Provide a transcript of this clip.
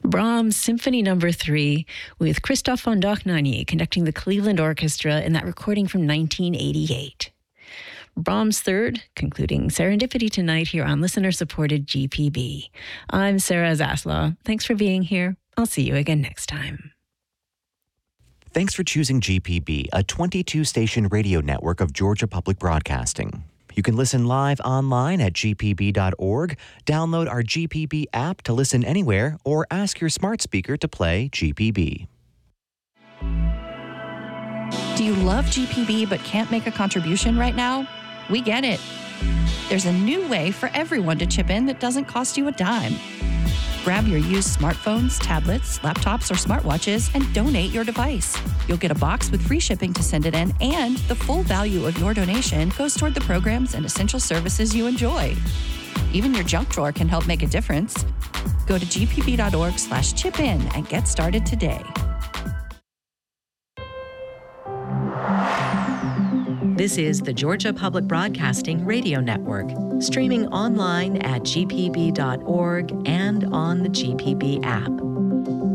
Brahms Symphony No. 3 with Christoph von Dohnanyi conducting the Cleveland Orchestra in that recording from 1988. Brahms Third, concluding Serendipity tonight here on listener-supported GPB. I'm Sarah Zaslaw. Thanks for being here. I'll see you again next time. Thanks for choosing GPB, a 22-station radio network of Georgia Public Broadcasting. You can listen live online at gpb.org, download our GPB app to listen anywhere, or ask your smart speaker to play GPB. Do you love GPB but can't make a contribution right now? We get it. There's a new way for everyone to chip in that doesn't cost you a dime. Grab your used smartphones, tablets, laptops, or smartwatches and donate your device. You'll get a box with free shipping to send it in, and the full value of your donation goes toward the programs and essential services you enjoy. Even your junk drawer can help make a difference. Go to gpb.org/chip-in and get started today. This is the Georgia Public Broadcasting Radio Network, streaming online at gpb.org and on the GPB app.